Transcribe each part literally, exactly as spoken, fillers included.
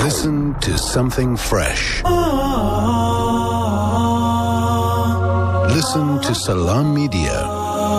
Listen to something fresh. Listen to Salam Media.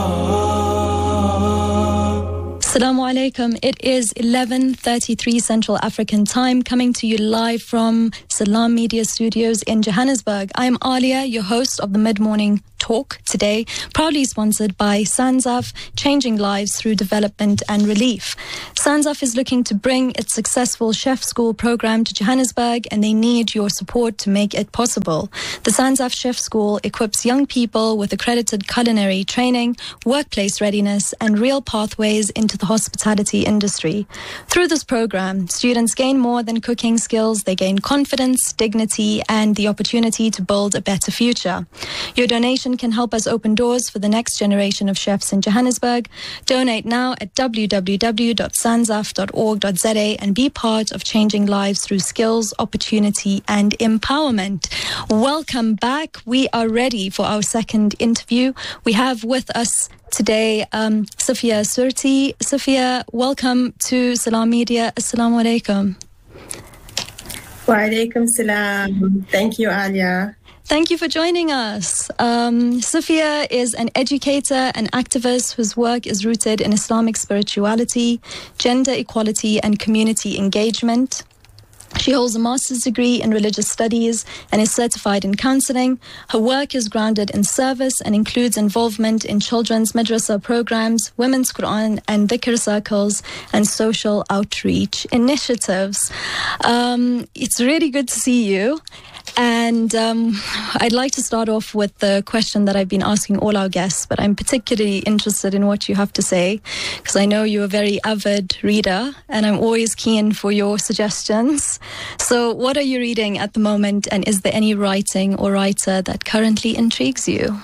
Assalamu alaikum. It is eleven thirty-three Central African Time, coming to you live from Salam Media Studios in Johannesburg. I'm Alia, your host of the Mid-Morning Talk today, proudly sponsored by SANZAF, changing lives through development and relief. SANZAF is looking to bring its successful chef school program to Johannesburg, and they need your support to make it possible. The SANZAF Chef School equips young people with accredited culinary training, workplace readiness, and real pathways into the hospitality industry. Through this program, students gain more than cooking skills. They gain confidence, dignity, and the opportunity to build a better future. Your donation can help us open doors for the next generation of chefs in Johannesburg. Donate now at w w w dot sanzaf dot org dot z a and be part of changing lives through skills, opportunity, and empowerment. Welcome back. We are ready for our second interview. We have with us today um, Safia Surti. Safia, welcome to Salam Media. Assalamu alaikum. Wa alaikum salam. Thank you, Alia. Thank you for joining us. Um, Safia is an educator and activist whose work is rooted in Islamic spirituality, gender equality, and community engagement. She holds a master's degree in religious studies and is certified in counseling. Her work is grounded in service and includes involvement in children's madrasa programs, women's Quran and dhikr circles, and social outreach initiatives. Um, it's really good to see you. And um, I'd like to start off with the question that I've been asking all our guests, but I'm particularly interested in what you have to say, because I know you're a very avid reader, and I'm always keen for your suggestions. So what are you reading at the moment, and is there any writing or writer that currently intrigues you?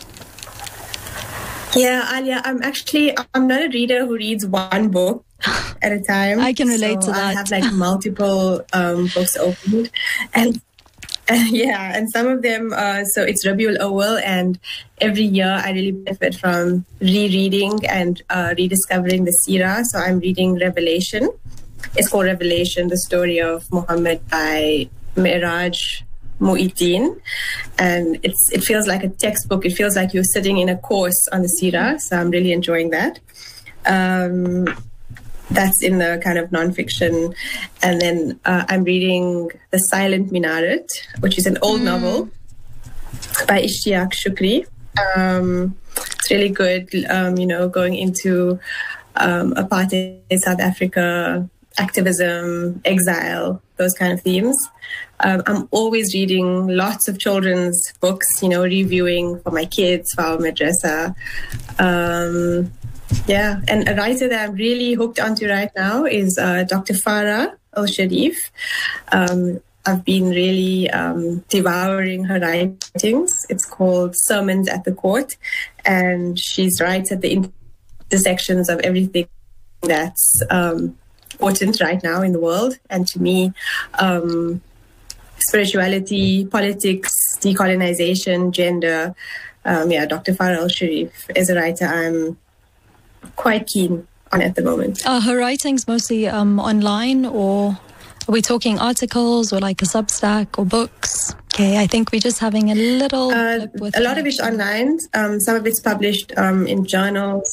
Yeah, Alia, I'm actually, I'm not a reader who reads one book at a time. I can relate so to that. I have like multiple um, books opened. And Uh, yeah, and some of them, uh, so it's Rabiul Awwal, and every year I really benefit from rereading and uh, rediscovering the Seerah. So I'm reading Revelation. It's called Revelation, the story of Muhammad by Miraj Mu'eddin. And it's it feels like a textbook. It feels like you're sitting in a course on the Seerah. So I'm really enjoying that. Um, That's in the kind of nonfiction. And then uh, I'm reading The Silent Minaret, which is an old mm. novel by Ishtiaq Shukri. Um, it's really good, um, you know, going into um, apartheid in South Africa, activism, exile, those kind of themes. Um, I'm always reading lots of children's books, you know, reviewing for my kids, for our madrasa. Um, Yeah, and a writer that I'm really hooked onto right now is uh, Doctor Farah Al-Sharif. Um, I've been really um, devouring her writings. It's called Sermons at the Court, and she's right at the intersections of everything that's um, important right now in the world. And to me, um, spirituality, politics, decolonization, gender, um, yeah, Doctor Farah Al-Sharif is a writer I'm quite keen on at the moment. Are her writings mostly um, online, or are we talking articles or like a Substack or books? Okay, I think we're just having a little... Uh, with a lot of it's online. Um, some of it's published um, in journals.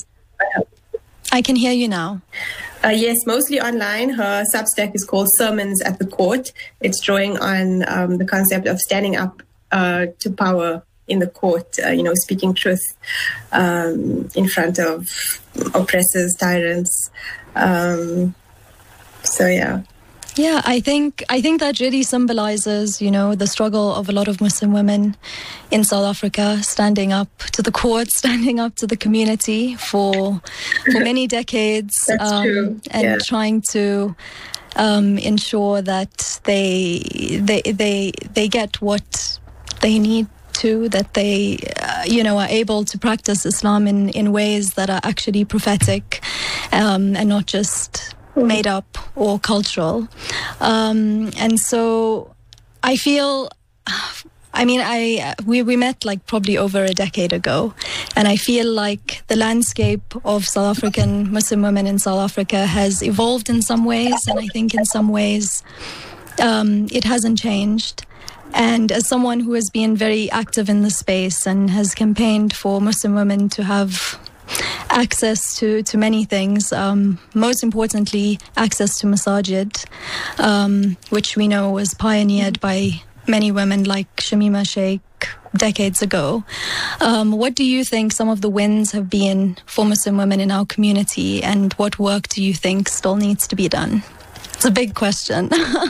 I can hear you now. Uh, yes, mostly online. Her Substack is called Sermons at the Court. It's drawing on um, the concept of standing up uh, to power in the court, uh, you know, speaking truth um, in front of oppressors, tyrants. Um, so, yeah. Yeah, I think I think that really symbolizes, you know, the struggle of a lot of Muslim women in South Africa, standing up to the court, standing up to the community for for many decades. That's um, true. And Yeah. trying to um, ensure that they they they they get what they need to, that they, uh, you know, are able to practice Islam in, in ways that are actually prophetic um, and not just made up or cultural. Um, and so I feel, I mean, I we, we met like probably over a decade ago, and I feel like the landscape of South African Muslim women in South Africa has evolved in some ways, and I think in some ways um, it hasn't changed. And as someone who has been very active in the space and has campaigned for Muslim women to have access to, to many things, um, most importantly, access to masajid, um, which we know was pioneered by many women like Shamima Sheikh decades ago. Um, what do you think some of the wins have been for Muslim women in our community, and what work do you think still needs to be done? It's a big question.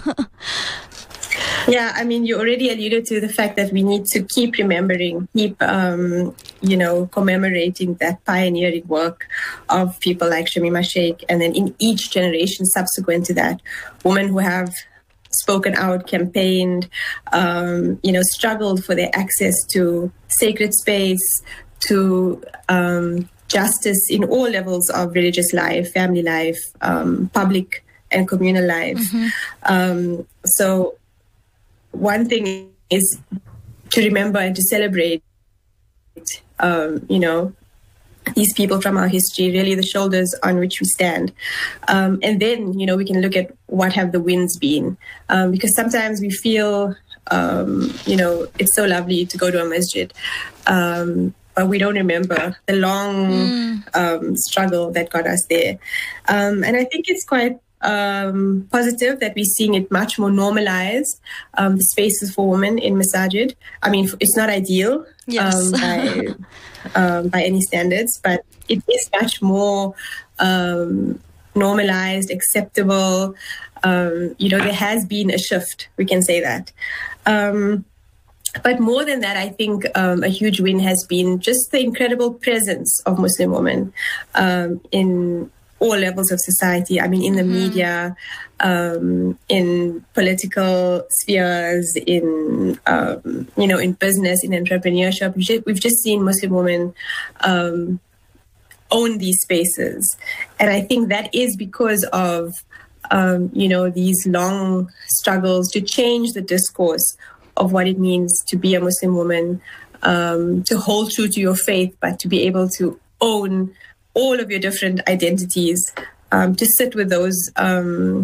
Yeah, I mean, you already alluded to the fact that we need to keep remembering, keep, um, you know, commemorating that pioneering work of people like Shamima Sheikh. And then in each generation subsequent to that, women who have spoken out, campaigned, um, you know, struggled for their access to sacred space, to um, justice in all levels of religious life, family life, um, public and communal life. Mm-hmm. Um, so one thing is to remember and to celebrate, um, you know, these people from our history, really the shoulders on which we stand. Um, and then, you know, we can look at what have the wins been. Um, because sometimes we feel, um, you know, it's so lovely to go to a masjid, um, but we don't remember the long mm. um, struggle that got us there. Um, and I think it's quite Um, positive that we're seeing it much more normalized, um, the spaces for women in masajid. I mean, it's not ideal yes. um, by, um, by any standards, but it is much more um, normalized, acceptable. Um, you know, there has been a shift, we can say that. Um, but more than that, I think um, a huge win has been just the incredible presence of Muslim women um, in all levels of society. I mean, in the mm-hmm. media, um, in political spheres, in, um, you know, in business, in entrepreneurship. We've just, we've just seen Muslim women um, own these spaces. And I think that is because of, um, you know, these long struggles to change the discourse of what it means to be a Muslim woman, um, to hold true to your faith, but to be able to own all of your different identities, um, to sit with those um,